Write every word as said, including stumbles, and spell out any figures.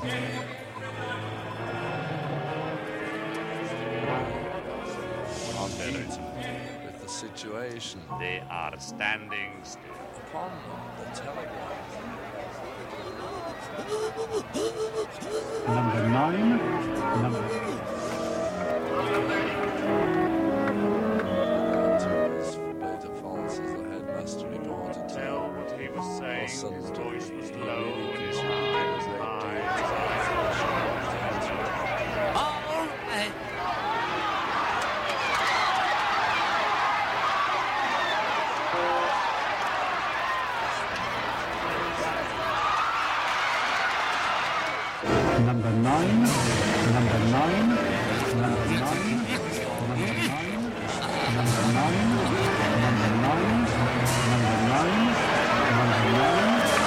With the situation. They are standing still. Upon the telegraph. Number nine. Number. As Beta Falls, as the headmaster reported to Tell what he was saying. His voice was low and his All hand was high. right. Number nine. Number nine. Number nine.